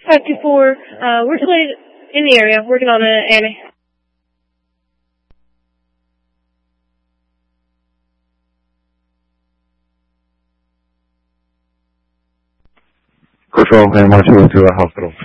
524, we're still in the area, working on Annie. Control, and 122 to a hospital.